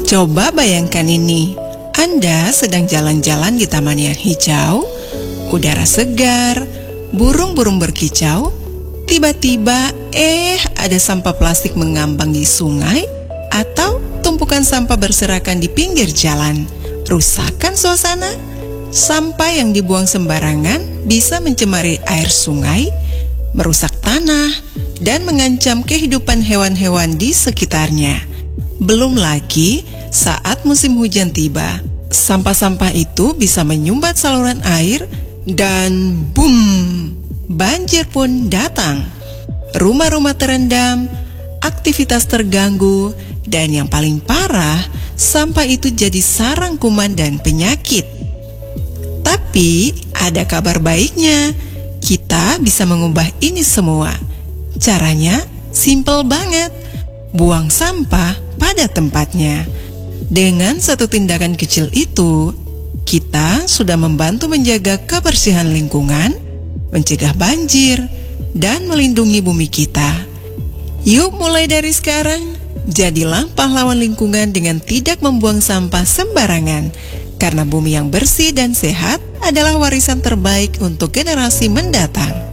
Coba bayangkan ini, Anda sedang jalan-jalan di taman yang hijau, udara segar, burung-burung berkicau. Tiba-tiba, ada sampah plastik mengambang di sungai atau tumpukan sampah berserakan di pinggir jalan. Rusakkan suasana. Sampah yang dibuang sembarangan bisa mencemari air sungai, merusak tanah, dan mengancam kehidupan hewan-hewan di sekitarnya. Belum lagi saat musim hujan tiba, sampah-sampah itu bisa menyumbat saluran air dan boom, banjir pun datang. Rumah-rumah terendam, aktivitas terganggu, dan yang paling parah, sampah itu jadi sarang kuman dan penyakit. Tapi ada kabar baiknya, kita bisa mengubah ini semua. Caranya simple banget, buang sampah pada tempatnya. Dengan satu tindakan kecil itu, kita sudah membantu menjaga kebersihan lingkungan, mencegah banjir, dan melindungi bumi kita. Yuk mulai dari sekarang, jadilah pahlawan lingkungan dengan tidak membuang sampah sembarangan. Karena bumi yang bersih dan sehat adalah warisan terbaik untuk generasi mendatang.